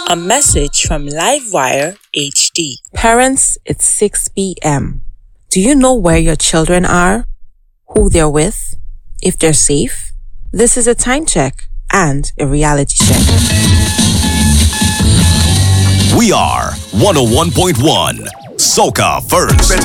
A message from Livewire HD. Parents, it's 6 p.m. Do you know where your children are? Who they're with? If they're safe? This is a time check and a reality check. We are 101.1 Soca First.